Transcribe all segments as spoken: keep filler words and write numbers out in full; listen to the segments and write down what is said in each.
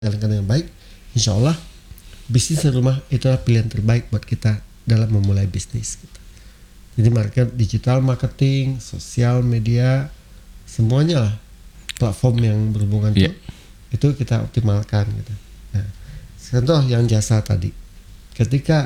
jalankan dengan baik, insya Allah bisnis di rumah itulah pilihan terbaik buat kita dalam memulai bisnis gitu. Jadi market digital marketing, sosial media, semuanya lah platform yang berhubungan yeah. itu, itu kita optimalkan gitu. Nah, contoh yang jasa tadi, ketika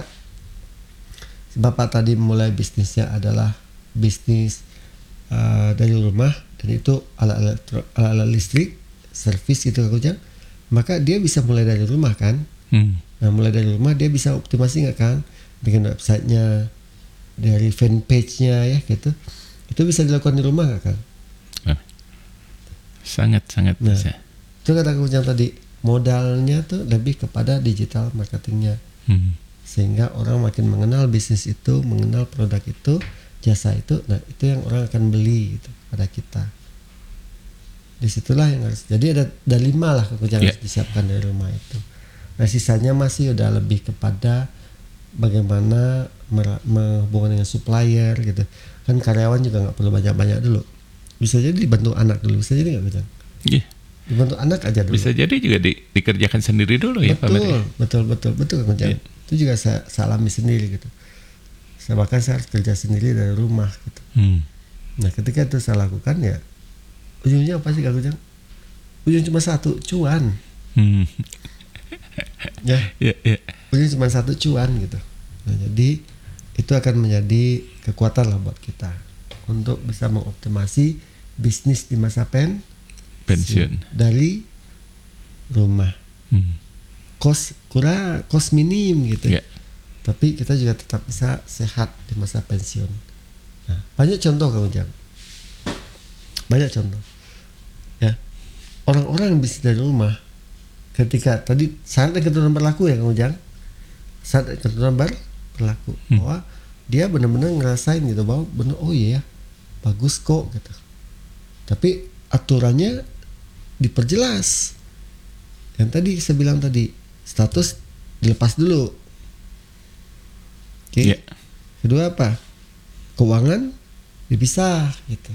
Bapak tadi mulai bisnisnya adalah bisnis uh, dari rumah dan itu alat alat listrik, servis gitu kan, maka dia bisa mulai dari rumah kan. Hmm. Nah, mulai dari rumah dia bisa optimasi nggak kan, bikin websitenya, dari fanpage-nya ya gitu, itu bisa dilakukan di rumah nggak kan? Oh. Sangat sangat Nah, bisa. itu kata aku yang tadi, modalnya tuh lebih kepada digital marketingnya, Hmm. sehingga orang makin mengenal bisnis itu, mengenal produk itu, jasa itu. Nah, itu yang orang akan beli gitu pada kita. Disitulah yang harus. Jadi ada ada lima lah kekunci yang yeah. harus disiapkan dari rumah itu. Nah, sisanya masih udah lebih kepada bagaimana menghubungkan dengan supplier gitu. Kan karyawan juga nggak perlu banyak-banyak dulu. Bisa jadi dibantu anak dulu, bisa jadi nggak Kujang? Yeah. Dibantu anak aja dulu. Bisa jadi juga di, dikerjakan sendiri dulu ya Pak Menteri. Betul, betul, betul, betul Kujang. Yeah. Itu juga saya, saya alami sendiri gitu. Saya bahkan saya harus kerja sendiri dari rumah gitu. Hmm. Nah, ketika itu saya lakukan ya, ujungnya apa sih Kak Kujang? Ujung cuma satu, cuan. Hmm. Ya, yeah, yeah. ujung cuma satu, cuan gitu. Nah, jadi itu akan menjadi kekuatan lah buat kita untuk bisa mengoptimasi bisnis di masa pen pensiun dari rumah. Hmm. Kos kurang, kos minim gitu. Yeah. Tapi kita juga tetap bisa sehat di masa pensiun. Nah, banyak contoh Kang Ujang. Banyak contoh. Ya. Orang-orang yang bisnis dari rumah, ketika tadi saat ketentuan berlaku ya Kang Ujang. Saat ketentuan berlaku hmm. bahwa dia benar-benar ngerasain gitu bahwa benar, oh iya ya, bagus kok gitu. Tapi aturannya diperjelas. Yang tadi saya bilang tadi, status dilepas dulu. Oke. Okay. Yeah. Kedua apa? Keuangan dipisah gitu.